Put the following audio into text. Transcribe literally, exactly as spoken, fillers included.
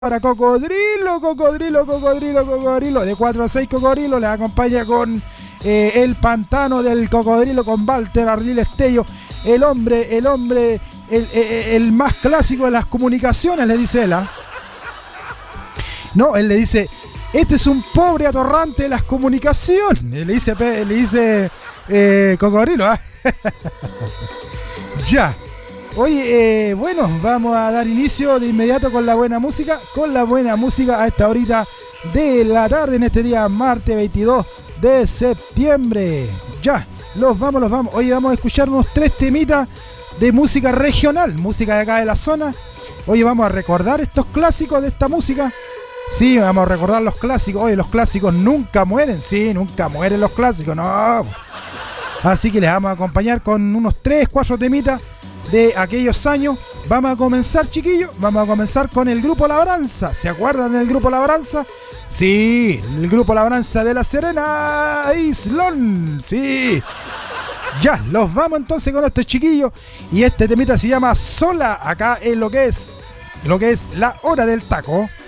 Para Cocodrilo, Cocodrilo, Cocodrilo, Cocodrilo, de cuatro a seis Cocodrilo, les acompaña con eh, El Pantano del Cocodrilo, con Walter Ardil Estello, el hombre, el hombre, el, el, el más clásico de las comunicaciones, le dice él, ¿eh? No, él le dice, este es un pobre atorrante de las comunicaciones, le dice, le dice eh, Cocodrilo, ¿eh? Ya. Oye, eh, bueno, vamos a dar inicio de inmediato con la buena música, con la buena música a esta horita de la tarde en este día martes veintidós de septiembre. Ya, los vamos, los vamos. Hoy vamos a escuchar unos tres temitas de música regional, música de acá de la zona. Hoy vamos a recordar estos clásicos de esta música. Sí, vamos a recordar los clásicos. Oye, los clásicos nunca mueren, sí, nunca mueren los clásicos, no. Así que les vamos a acompañar con unos tres, cuatro temitas de aquellos años. Vamos a comenzar, chiquillos, vamos a comenzar con el Grupo Labranza. ¿Se acuerdan del Grupo Labranza? Sí, el Grupo Labranza de La Serena, Islón, sí. Ya, los vamos entonces con estos chiquillos. Y este temita se llama Sola, acá en lo que es, lo que es la hora del taco.